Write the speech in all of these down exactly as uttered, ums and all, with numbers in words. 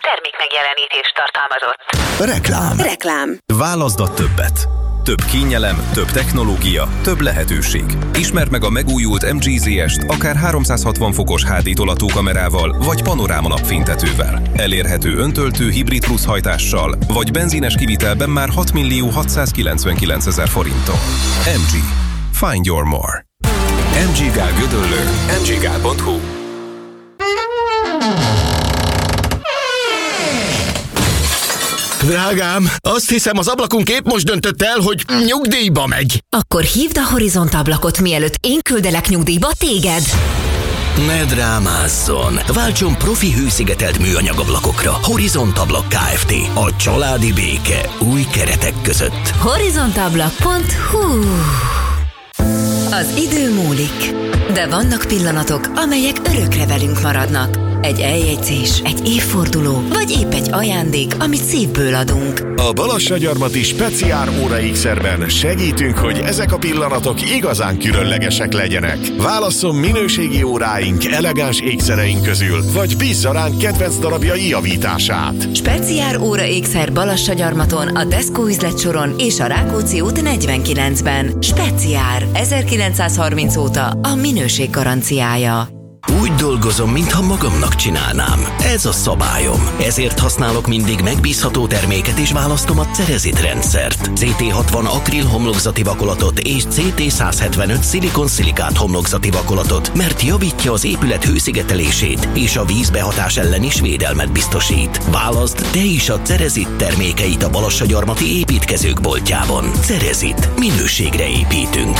termék megjelenítést tartalmazott. Reklám. Reklám. Válaszd a többet. Több kényelem, több technológia, több lehetőség. Ismerd meg a megújult em gé zé est akár háromszázhatvan fokos há dé tolatókamerával vagy panoráma napfénytetővel. Elérhető öntöltő hibrid plusz hajtással vagy benzines kivitelben már hat millió hatszázkilencvenkilencezer forinttal. em gé. Find your more. em gé Gál Gödöllő. em gé gál pont hu. Drágám, azt hiszem az ablakunk épp most döntött el, hogy nyugdíjba megy. Akkor hívd a Horizont ablakot, mielőtt én küldelek nyugdíjba téged. Ne drámázzon! Váltson profi hőszigetelt műanyagablakokra. Horizont Ablak Kft. A családi béke új keretek között. horizontablak pont hu. Az idő múlik, de vannak pillanatok, amelyek örökre velünk maradnak. Egy eljegyzés, egy évforduló, vagy épp egy ajándék, amit szívből adunk. A Balassagyarmati Speciál Óra ékszerben segítünk, hogy ezek a pillanatok igazán különlegesek legyenek. Válasszon minőségi óráink, elegáns ékszereink közül, vagy bízza ránk kedvenc darabjai javítását. Speciál Óra ékszer Balassagyarmaton, a Tesco üzletsoron és a Rákóczi út negyvenkilencben. Speciál. ezerkilencszázharminc óta a minőség garanciája. Úgy dolgozom, mintha magamnak csinálnám. Ez a szabályom. Ezért használok mindig megbízható terméket és választom a Cerezit rendszert. cé té hatvan akril homlokzati vakolatot és cé té százhetvenöt szilikon-szilikát homlokzati vakolatot, mert javítja az épület hőszigetelését és a vízbehatás ellen is védelmet biztosít. Válaszd te is a Cerezit termékeit a Balassagyarmati építkezők boltjában. Cerezit. Minőségre építünk.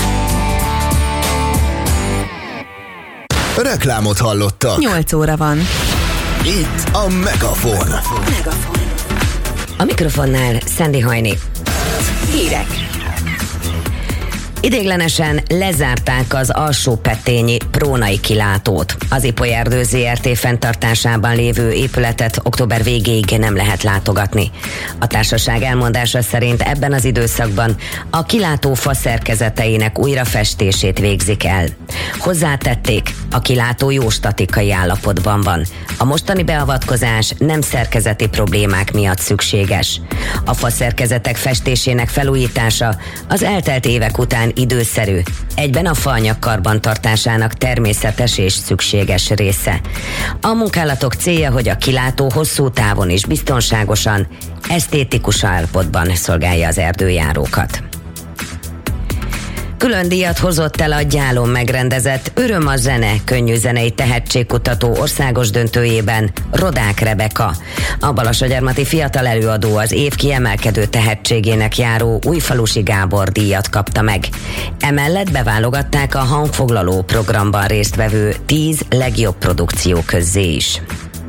Reklámot hallottak. nyolc óra van. Itt a Megafon. Megafon. A mikrofonnál Szendi Hajni. Hírek. Idéglenesen lezárták az Alsópettényi Prónai kilátót. Az Ipolyerdő zé er té fenntartásában lévő épületet október végéig nem lehet látogatni. A társaság elmondása szerint ebben az időszakban a kilátó fa szerkezeteinek újrafestését végzik el. Hozzátették, a kilátó jó statikai állapotban van. A mostani beavatkozás nem szerkezeti problémák miatt szükséges. A fa szerkezetek festésének felújítása az eltelt évek után időszerű, egyben a faanyag karbantartásának természetes és szükséges része. A munkálatok célja, hogy a kilátó hosszú távon és biztonságosan, esztétikus állapotban szolgálja az erdőjárókat. Külön díjat hozott el a Gyálon megrendezett Öröm a zene könnyű zenei tehetségkutató országos döntőjében Rodák Rebeka. A Balassagyarmati fiatal előadó az év kiemelkedő tehetségének járó Újfalusi Gábor díjat kapta meg. Emellett beválogatták a hangfoglaló programban résztvevő tíz legjobb produkció közzé is.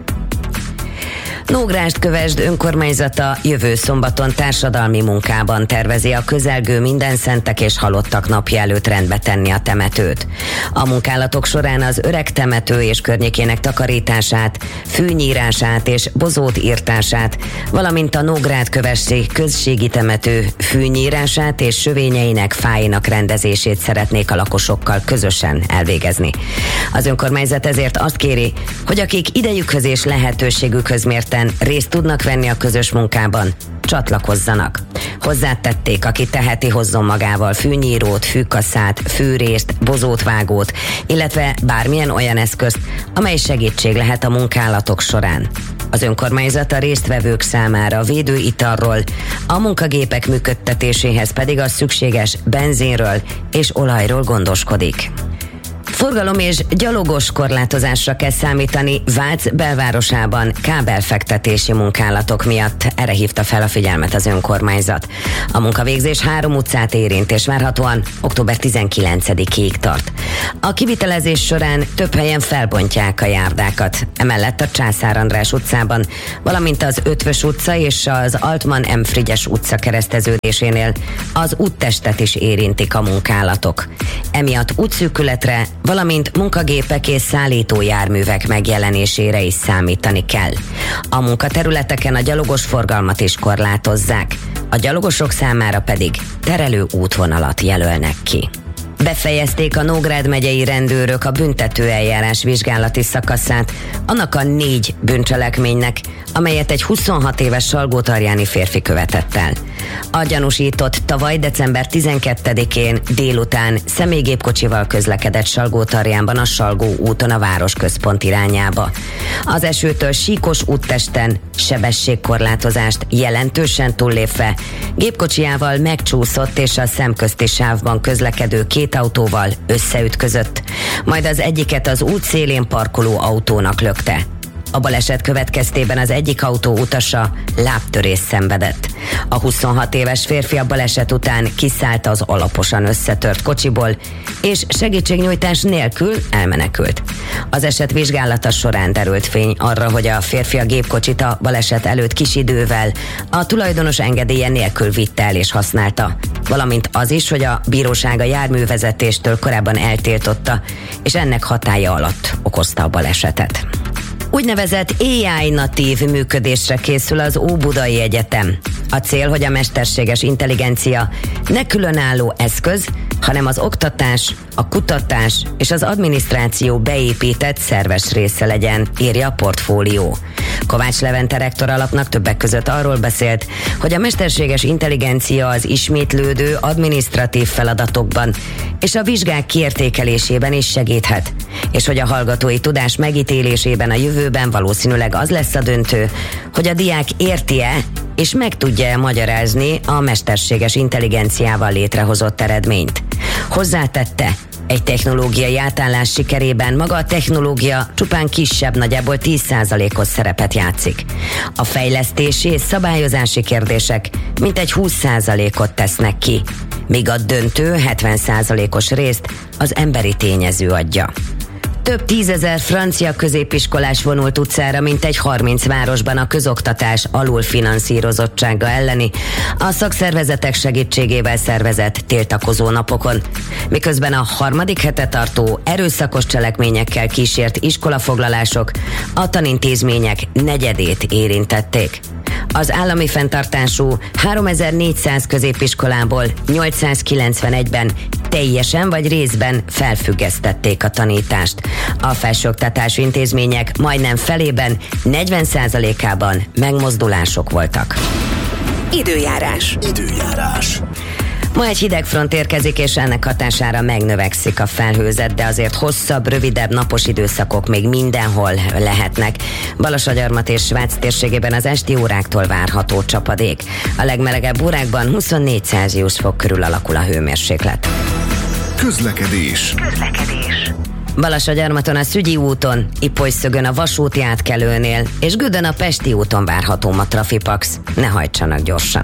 Nógrást-Kövesd önkormányzata jövő szombaton társadalmi munkában tervezi a közelgő Mindenszentek és Halottak napja előtt rendbe tenni a temetőt. A munkálatok során az öreg temető és környékének takarítását, fűnyírását és bozótírtását, valamint a Nógrád-Kövesi községi temető fűnyírását és sövényeinek, fáinak rendezését szeretnék a lakosokkal közösen elvégezni. Az önkormányzat ezért azt kéri, hogy akik idejükhöz és lehetőségükhöz mérten részt tudnak venni a közös munkában, csatlakozzanak. Hozzátették, aki teheti, hozzon magával fűnyírót, fűkaszát, fűrészt, bozótvágót, illetve bármilyen olyan eszközt, amely segítség lehet a munkálatok során. Az önkormányzat a résztvevők számára védőitalról, a munkagépek működtetéséhez pedig a szükséges benzinről és olajról gondoskodik. Forgalom és gyalogos korlátozásra kell számítani Vác belvárosában kábelfektetési munkálatok miatt. Erre hívta fel a figyelmet az önkormányzat. A munkavégzés három utcát érint, és várhatóan október tizenkilencedikéig tart. A kivitelezés során több helyen felbontják a járdákat. Emellett a Császár András utcában, valamint az Ötvös utca és az Altman M. Frigyes utca kereszteződésénél az úttestet is érintik a munkálatok. Emiatt útszűkületre, valamint munkagépek és szállítójárművek megjelenésére is számítani kell. A munkaterületeken a gyalogos forgalmat is korlátozzák, a gyalogosok számára pedig terelő útvonalat jelölnek ki. Befejezték a Nógrád megyei rendőrök a büntetőeljárás vizsgálati szakaszát annak a négy bűncselekménynek, amelyet egy huszonhat éves salgótarjáni férfi követett el. A gyanúsított tavaly december tizenkettedikén délután személygépkocsival közlekedett Salgótarjánban a Salgó úton a városközpont irányába. Az esőtől síkos úttesten sebességkorlátozást jelentősen túllépve gépkocsijával megcsúszott és a szemközti sávban közlekedő két autóval összeütközött, majd az egyiket az út szélén parkoló autónak lökte. A baleset következtében az egyik autó utasa lábtörést szenvedett. A huszonhat éves férfi a baleset után kiszállt az alaposan összetört kocsiból, és segítségnyújtás nélkül elmenekült. Az eset vizsgálata során derült fény arra, hogy a férfi a gépkocsit a baleset előtt kis idővel a tulajdonos engedélye nélkül vitte el és használta, valamint az is, hogy a bíróság a járművezetéstől korábban eltiltotta, és ennek hatálya alatt okozta a balesetet. Úgynevezett á i natív működésre készül az Óbudai Egyetem. A cél, hogy a mesterséges intelligencia ne különálló eszköz, hanem az oktatás, a kutatás és az adminisztráció beépített szerves része legyen, írja a Portfólió. Kovács Levente rektor alapnak többek között arról beszélt, hogy a mesterséges intelligencia az ismétlődő adminisztratív feladatokban és a vizsgák kiértékelésében is segíthet, és hogy a hallgatói tudás megítélésében a jövőben valószínűleg az lesz a döntő, hogy a diák érti-e és meg tudja magyarázni a mesterséges intelligenciával létrehozott eredményt. Hozzátette, egy technológiai átállás sikerében maga a technológia csupán kisebb, nagyjából tíz százalékos szerepet játszik. A fejlesztési és szabályozási kérdések mintegy húsz százalékot tesznek ki, míg a döntő hetven százalékos részt az emberi tényező adja. Több tízezer francia középiskolás vonult utcára mintegy harminc városban a közoktatás alulfinanszírozottsága elleni, a szakszervezetek segítségével szervezett tiltakozó napokon, miközben a harmadik hete tartó erőszakos cselekményekkel kísért iskolafoglalások a tanintézmények negyedét érintették. Az állami fenntartású háromezer-négyszáz középiskolából nyolcszázkilencvenegyben teljesen vagy részben felfüggesztették a tanítást. A felsőoktatási intézmények majdnem felében, negyven százalékában megmozdulások voltak. Időjárás. Időjárás. Ma egy hideg front érkezik, és ennek hatására megnövekszik a felhőzet, de azért hosszabb, rövidebb napos időszakok még mindenhol lehetnek. Balassagyarmat és Svác térségében az esti óráktól várható csapadék. A legmelegebb órákban huszonnégy Celsius fok körül alakul a hőmérséklet. Közlekedés. Közlekedés. Balassagyarmaton a Szügyi úton, Ipolyszögön a vasúti átkelőnél, és Gödön a Pesti úton várható ma trafipax. Ne hajtsanak gyorsan.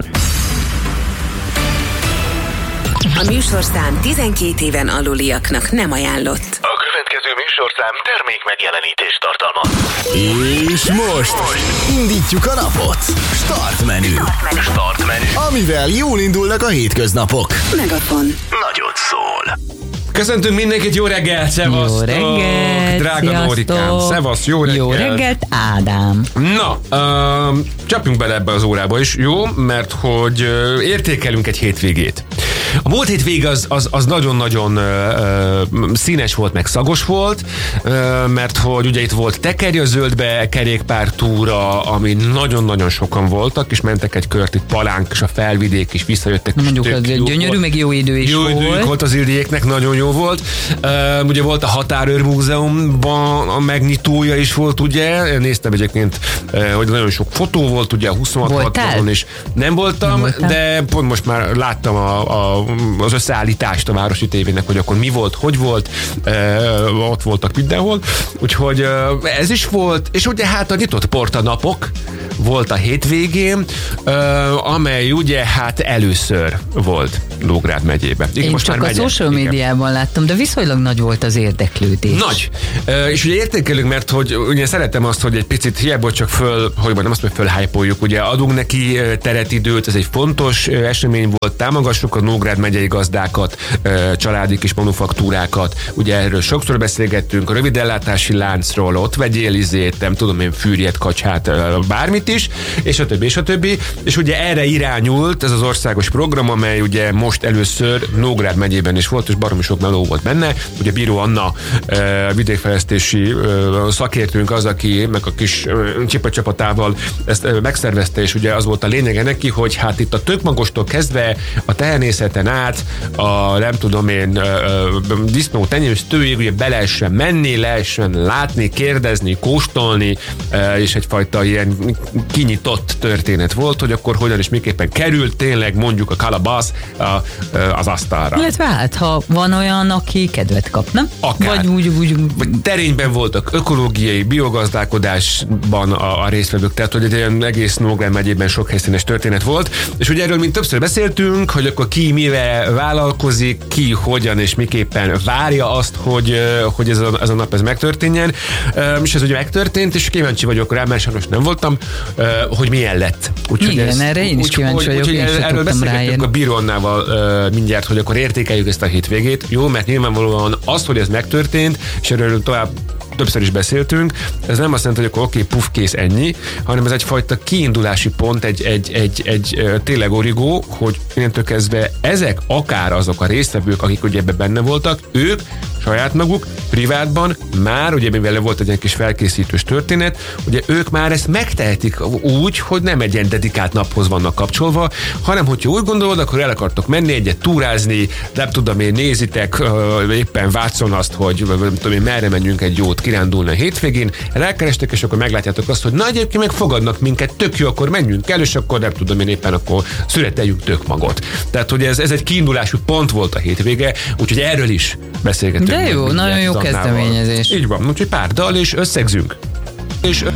A műsorszám tizenkét éven aluliaknak nem ajánlott. A következő műsorszám termék megjelenítést tartalmaz. És most indítjuk a napot. Start menü. Start menü. Amivel jól indulnak a hétköznapok. Megafon. Nagyot szól. Köszöntünk mindenkit, jó reggelt, szevasztok! Jó reggelt, drága Nórikám, szevasz, jó reggelt! Jó reggelt, Ádám! Na, uh, csapjunk bele ebbe az órába is, jó? Mert hogy uh, értékelünk egy hétvégét. A múlt hétvége az, az, az nagyon-nagyon uh, színes volt, meg szagos volt, uh, mert hogy ugye itt volt Tekerje a zöldbe kerékpártúra, ami nagyon-nagyon sokan voltak, és mentek egy kört itt Palánk, és a Felvidék is visszajöttek. Mondjuk az gyönyörű, volt. Meg jó idő is jó volt. Jó idő volt az idejéknek, nagyon jó volt. Uh, ugye volt a Határőr Múzeumban a megnyitója is volt, ugye? Néztem egyébként, uh, hogy nagyon sok fotó volt, ugye a huszonhat és nem voltam, nem de pont most már láttam a, a, az összeállítást a Városi tévének, hogy akkor mi volt, hogy volt, uh, ott voltak mindenhol. Úgyhogy uh, ez is volt, és ugye hát a nyitott portanapok volt a hétvégén, uh, amely ugye hát először volt Nógrád megyében. Én most csak már a megye, social médiában láttam, de viszonylag nagy volt az érdeklődés. Nagy. Uh, és ugye értékelünk, mert hogy ugye szeretem azt, hogy egy picit hiába csak föl, hogy nem azt, hogy fölhájpoljuk, ugye adunk neki teret, időt, ez egy fontos esemény volt, támogassuk a Nógrád megyei gazdákat, uh, családi kis manufaktúrákat, ugye erről sokszor beszélgettünk, a rövidellátási láncról, ott vegyél izét, nem tudom én, fűrjet, kacsát, uh, bármit, itt is, és a többi, és a többi. És ugye erre irányult ez az országos program, amely ugye most először Nógrád megyében is volt, és baromi sok meló volt benne. Ugye Bíró Anna vidékfejlesztési szakértőnk az, aki meg a kis csipa csapatával ezt megszervezte, és ugye az volt a lényege neki, hogy hát itt a tökmagostól kezdve a tehenészeten át a nem tudom én disznó tenyésztőig ugye be lehessen menni, lehessen látni, kérdezni, kóstolni, és egyfajta ilyen kinyitott történet volt, hogy akkor hogyan és miképpen került tényleg mondjuk a kalabasz az asztalra. Illetve hát, ha van olyan, aki kedvet kap, nem? Akár. Vagy úgy, úgy, úgy. Vagy terényben voltak ökológiai, biogazdálkodásban a, a résztvevők, tehát hogy egy olyan egész Nógrád megyében sok helyszínes történet volt, és ugye erről mind többször beszéltünk, hogy akkor ki mivel vállalkozik, ki hogyan és miképpen várja azt, hogy, hogy ez, a, ez a nap ez megtörténjen, és ez ugye megtörtént, és kíváncsi vagyok rá, mert sajnos nem voltam, hogy milyen lett. Úgy, igen, ez, erre én is úgy, kíváncsi vagyok, úgy, én is erről beszélgettünk a Bíró Annával uh, mindjárt, hogy akkor értékeljük ezt a hétvégét. Jó, mert nyilvánvalóan az, hogy ez megtörtént, és erről tovább többször is beszéltünk, ez nem azt jelenti, hogy akkor oké, okay, puff, kész, ennyi, hanem ez egyfajta kiindulási pont, egy, egy, egy, egy, egy tényleg origó, hogy innentől kezdve ezek akár azok a résztvevők, akik ugye ebben benne voltak, ők saját maguk, privátban már, ugye mivel volt egy ilyen kis felkészítős történet, ugye ők már ezt megtehetik úgy, hogy nem egy ilyen dedikált naphoz vannak kapcsolva, hanem hogyha úgy gondolod, akkor el akartok menni egyet túrázni, nem tudom én, nézitek éppen Vácon azt, hogy nem tudom én, merre menjünk egy jót kirándulni a hétvégén, rákerestek, és akkor meglátjátok azt, hogy na egyébként meg fogadnak minket, tök jó, akkor menjünk el, és akkor nem tudom én éppen akkor születeljünk tökmagot. Tehát, hogy ez, ez egy kiindulású pont volt a hétvége, úgyhogy erről is beszélgetünk. De jó, nagyon jó kezdeményezés. Így van, úgyhogy pár dal, és összegzünk. És